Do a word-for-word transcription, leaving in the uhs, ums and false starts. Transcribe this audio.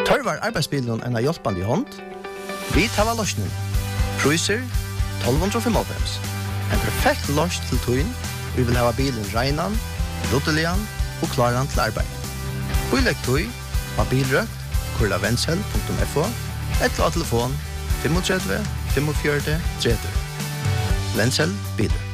Tørvar arbeidsbilen en av hjelpende hånd. Vi tar løsning. Cruiser tolv fem. En perfekt løs til tøyen. Vi vil ha bilen regnan, ruttelian og klaran til arbeid. Bilegg tøy av bilrøkt, kurla vensel punktum f o, eller av telefon tre fem fem fire tre tre. Vensel bilen.